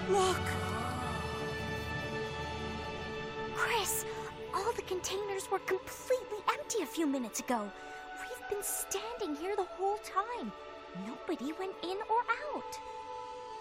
Look! Chris, all the containers were completely empty a few minutes ago. We've been standing here the whole time. Nobody went in or out.